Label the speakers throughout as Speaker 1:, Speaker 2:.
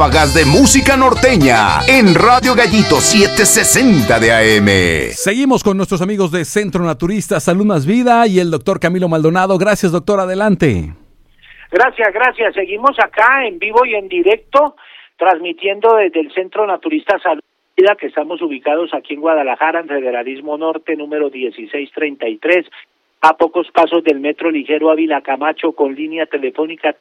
Speaker 1: ráfagas de música norteña en Radio Gallito 760 de AM.
Speaker 2: Seguimos con nuestros amigos de Centro Naturista Salud Más Vida y el doctor Camilo Maldonado. Gracias, doctor, adelante.
Speaker 3: Gracias. Seguimos acá en vivo y en directo, transmitiendo desde el Centro Naturista Salud Más Vida, que estamos ubicados aquí en Guadalajara, en Federalismo Norte, número 1633, a pocos pasos del Metro Ligero Ávila Camacho, con línea telefónica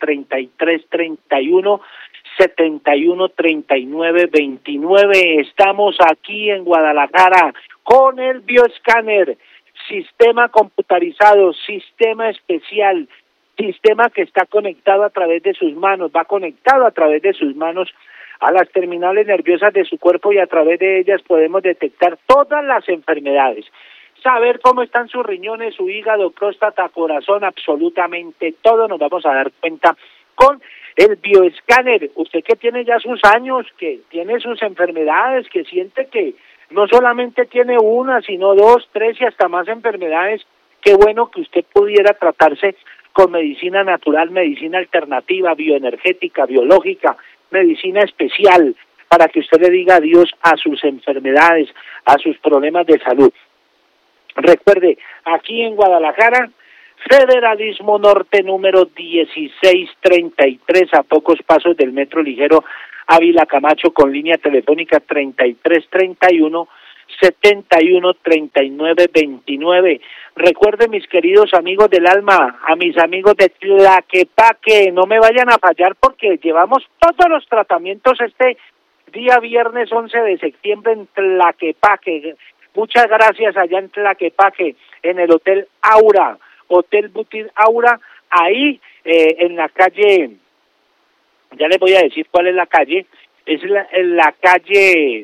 Speaker 3: 3331-713929. Estamos aquí en Guadalajara con el bioescáner, sistema computarizado, sistema especial, sistema que está conectado a través de sus manos, va conectado a través de sus manos a las terminales nerviosas de su cuerpo, y a través de ellas podemos detectar todas las enfermedades. Saber cómo están sus riñones, su hígado, próstata, corazón, absolutamente todo nos vamos a dar cuenta con el bioescáner. Usted que tiene ya sus años, que tiene sus enfermedades, que siente que no solamente tiene una, sino 2, 3 y hasta más enfermedades, qué bueno que usted pudiera tratarse con medicina natural, medicina alternativa, bioenergética, biológica, medicina especial, para que usted le diga adiós a sus enfermedades, a sus problemas de salud. Recuerde, aquí en Guadalajara, Federalismo Norte número 1633, a pocos pasos del Metro Ligero Ávila Camacho, con línea telefónica 3331-713929. Recuerde, mis queridos amigos del alma, a mis amigos de Tlaquepaque, no me vayan a fallar porque llevamos todos los tratamientos este día viernes 11 de septiembre en Tlaquepaque. Muchas gracias allá en Tlaquepaque, en el Hotel Aura, Hotel Boutique Aura, ahí en la calle, ya les voy a decir cuál es la calle, es la calle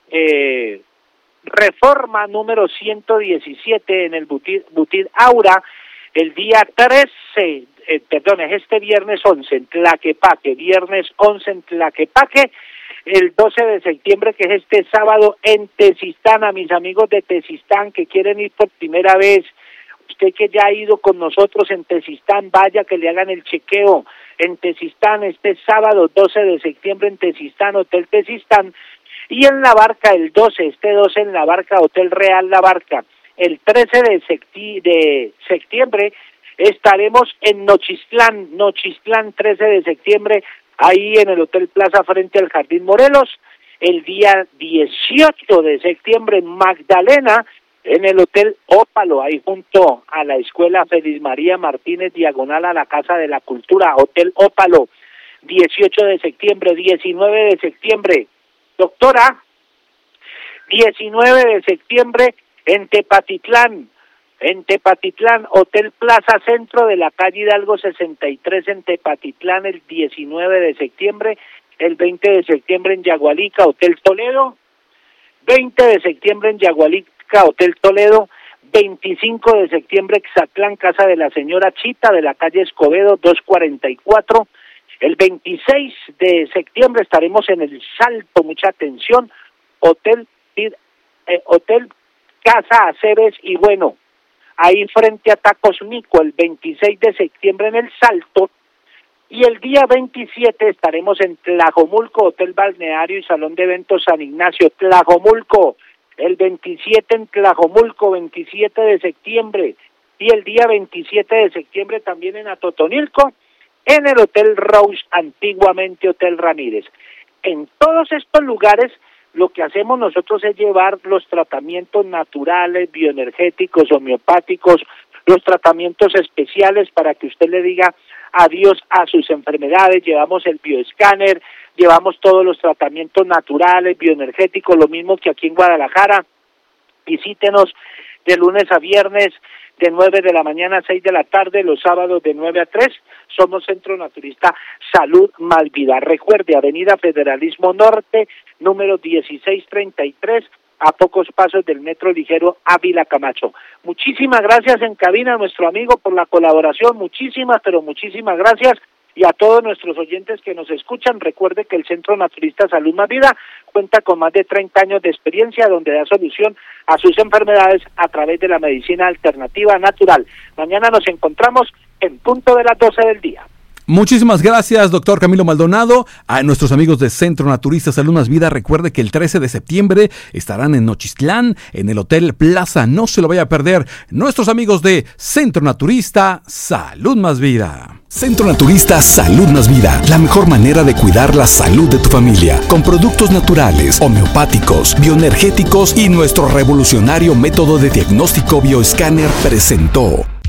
Speaker 3: Reforma número 117 en el Boutique Aura, el día 13, es este viernes 11 en Tlaquepaque, viernes 11 en Tlaquepaque, el 12 de septiembre, que es este sábado, en Tezistán. A mis amigos de Tezistán que quieren ir por primera vez, usted que ya ha ido con nosotros en Tezistán, vaya que le hagan el chequeo en Tezistán, este sábado 12 de septiembre en Tezistán, Hotel Tezistán, y en La Barca el 12, este 12 en La Barca, Hotel Real La Barca. El 13 de septiembre estaremos en Nochistlán, 13 de septiembre, ahí en el Hotel Plaza frente al Jardín Morelos. El día 18 de septiembre en Magdalena, en el Hotel Ópalo, ahí junto a la Escuela Félix María Martínez, diagonal a la Casa de la Cultura, Hotel Ópalo, 18 de septiembre, 19 de septiembre, doctora, 19 de septiembre en Tepatitlán, Hotel Plaza Centro de la calle Hidalgo 63 en Tepatitlán, el 19 de septiembre, el 20 de septiembre en Yagualica, Hotel Toledo, 20 de septiembre en Yagualica, Hotel Toledo, 25 de septiembre Exatlán, Casa de la Señora Chita de la calle Escobedo 244, el 26 de septiembre estaremos en El Salto, mucha atención, Hotel Casa Aceves y bueno, ahí frente a Tacos Mico, el 26 de septiembre en El Salto, y el día 27 estaremos en Tlajomulco, Hotel Balneario y Salón de Eventos San Ignacio, Tlajomulco, el 27 en Tlajomulco, 27 de septiembre, y el día 27 de septiembre también en Atotonilco, en el Hotel Rose, antiguamente Hotel Ramírez. En todos estos lugares lo que hacemos nosotros es llevar los tratamientos naturales, bioenergéticos, homeopáticos, los tratamientos especiales para que usted le diga adiós a sus enfermedades. Llevamos el bioescáner, llevamos todos los tratamientos naturales, bioenergéticos, lo mismo que aquí en Guadalajara. Visítenos de lunes a viernes, de 9 de la mañana a 6 de la tarde, los sábados de 9 a 3. Somos Centro Naturista Salud Más Vida. Recuerde, Avenida Federalismo Norte, número 1633, a pocos pasos del Metro Ligero Ávila Camacho. Muchísimas gracias en cabina a nuestro amigo por la colaboración, muchísimas, pero muchísimas gracias. Y a todos nuestros oyentes que nos escuchan, recuerde que el Centro Naturista Salud Más Vida cuenta con más de 30 años de experiencia donde da solución a sus enfermedades a través de la medicina alternativa natural. Mañana nos encontramos en punto de las 12 del día.
Speaker 2: Muchísimas gracias, doctor Camilo Maldonado. A nuestros amigos de Centro Naturista Salud Más Vida, recuerde que el 13 de septiembre estarán en Nochistlán, en el Hotel Plaza. No se lo vaya a perder. Nuestros amigos de Centro Naturista Salud Más Vida.
Speaker 4: Centro Naturista Salud Más Vida, la mejor manera de cuidar la salud de tu familia, con productos naturales, homeopáticos, bioenergéticos y nuestro revolucionario método de diagnóstico bioescáner presentó